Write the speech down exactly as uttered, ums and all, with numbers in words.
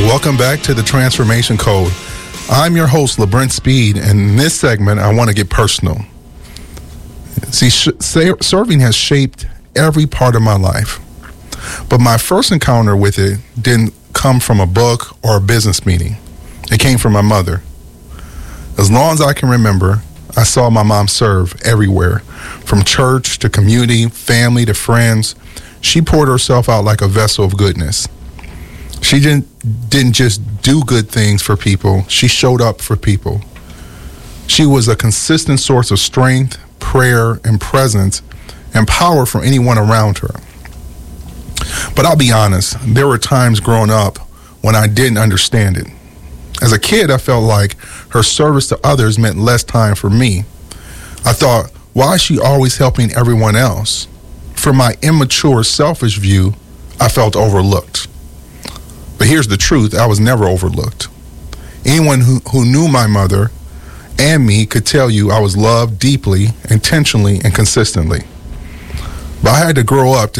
Welcome back to the Transformation Code. I'm your host, LeBrent Speed, and in this segment, I want to get personal. See, sh- serving has shaped every part of my life, but my first encounter with it didn't come from a book or a business meeting. It came from my mother. As long as I can remember, I saw my mom serve everywhere, from church to community, family to friends. She poured herself out like a vessel of goodness. She didn't, didn't just do good things for people. She showed up for people. She was a consistent source of strength, prayer, and presence, and power for anyone around her. But I'll be honest, there were times growing up when I didn't understand it. As a kid, I felt like her service to others meant less time for me. I thought, why is she always helping everyone else? From my immature, selfish view, I felt overlooked. But here's the truth, I was never overlooked. Anyone who, who knew my mother and me could tell you I was loved deeply, intentionally, and consistently. But I had to grow up to